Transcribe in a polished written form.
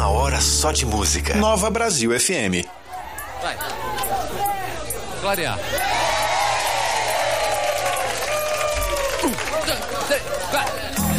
Uma hora só de música. Nova Brasil FM. Vai. Clarear. 1, 2, 3, 4.